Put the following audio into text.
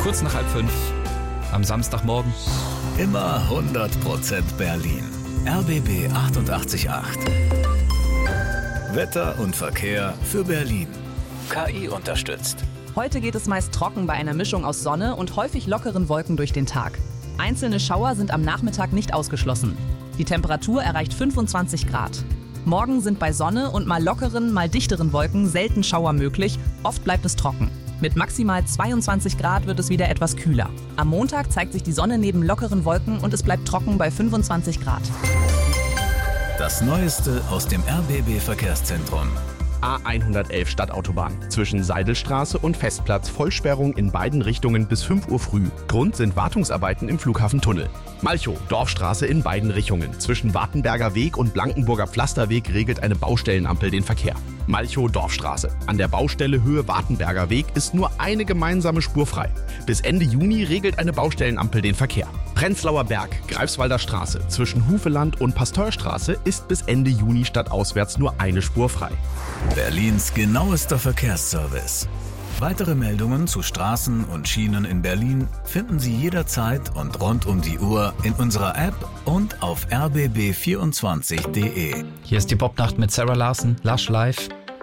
kurz nach 4:30 am Samstagmorgen. Immer 100% Berlin. RBB 88.8. Wetter und Verkehr für Berlin. KI unterstützt. Heute geht es meist trocken bei einer Mischung aus Sonne und häufig lockeren Wolken durch den Tag. Einzelne Schauer sind am Nachmittag nicht ausgeschlossen. Die Temperatur erreicht 25 Grad. Morgen sind bei Sonne und mal lockeren, mal dichteren Wolken selten Schauer möglich, oft bleibt es trocken. Mit maximal 22 Grad wird es wieder etwas kühler. Am Montag zeigt sich die Sonne neben lockeren Wolken und es bleibt trocken bei 25 Grad. Das Neueste aus dem RBB-Verkehrszentrum. A111 Stadtautobahn. Zwischen Seidelstraße und Festplatz Vollsperrung in beiden Richtungen bis 5 Uhr früh. Grund sind Wartungsarbeiten im Flughafentunnel. Malchow, Dorfstraße in beiden Richtungen. Zwischen Wartenberger Weg und Blankenburger Pflasterweg regelt eine Baustellenampel den Verkehr. Malchow, Dorfstraße. An der Baustelle Höhe Wartenberger Weg ist nur eine gemeinsame Spur frei. Bis Ende Juni regelt eine Baustellenampel den Verkehr. Prenzlauer Berg, Greifswalder Straße. Zwischen Hufeland und Pasteurstraße ist bis Ende Juni stadtauswärts nur eine Spur frei. Berlins genauester Verkehrsservice. Weitere Meldungen zu Straßen und Schienen in Berlin finden Sie jederzeit und rund um die Uhr in unserer App und auf rbb24.de. Hier ist die Popnacht mit Sarah Larson, Lush Live.